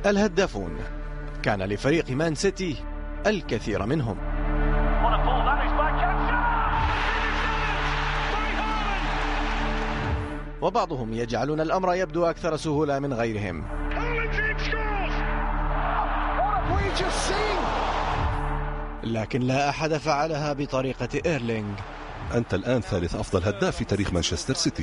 الهدافون كان لفريق مان سيتي الكثير منهم، وبعضهم يجعلون الأمر يبدو أكثر سهولة من غيرهم. لكن لا أحد فعلها بطريقة إيرلينغ. أنت الآن ثالث أفضل هداف في تاريخ مانشستر سيتي.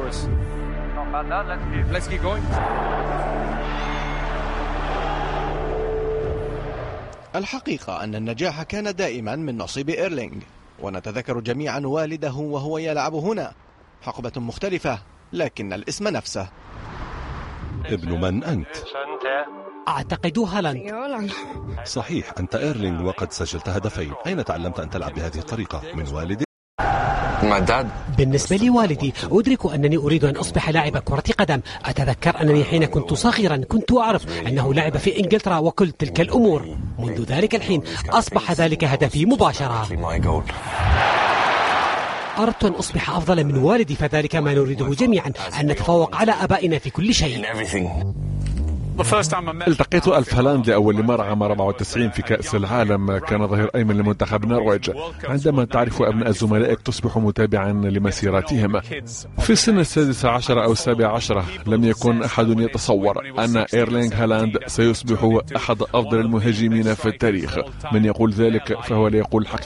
الحقيقة أن النجاح كان دائما من نصيب إيرلينغ، ونتذكر جميعا والده وهو يلعب هنا. حقبة مختلفة لكن الاسم نفسه. ابن من أنت؟ أعتقد هالاند. صحيح، أنت إيرلينغ وقد سجلت هدفين. أين تعلمت أن تلعب بهذه الطريقة؟ من والدك؟ بالنسبة لوالدي، أدرك أنني أريد أن أصبح لاعب كرة قدم. أتذكر أنني حين كنت صغيرا كنت أعرف أنه لعب في إنجلترا وكل تلك الأمور. منذ ذلك الحين أصبح ذلك هدفي مباشرة. أردت أن أصبح أفضل من والدي، فذلك ما نريده جميعا، أن نتفوق على أبائنا في كل شيء. التقيت ألف هالاند لأول مرة عام 94 في كأس العالم. كان ظهير أيمن لمنتخب النرويج. عندما تعرف أبناء زملائك تصبح متابعا لمسيراتهم. في سن 16 أو 17 لم يكن أحد يتصور أن إيرلينغ هالاند سيصبح أحد أفضل المهاجمين في التاريخ. من يقول ذلك فهو لا يقول الحقيقة.